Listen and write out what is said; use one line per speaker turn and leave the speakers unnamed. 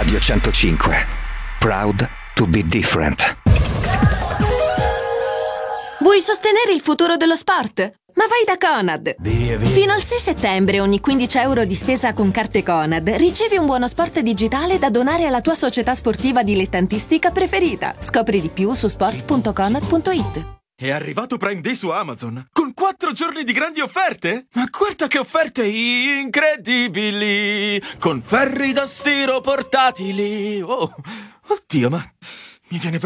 Radio 105. Proud to be different.
Vuoi sostenere il futuro dello sport? Ma vai da Conad! Fino al 6 settembre ogni 15 euro di spesa con carte Conad ricevi un buono sport digitale da donare alla tua società sportiva dilettantistica preferita. Scopri di più su sport.conad.it.
È arrivato Prime Day su Amazon, con 4 giorni di grandi offerte? Ma guarda che offerte incredibili! Con ferri da stiro portatili! Oh, oddio, ma mi viene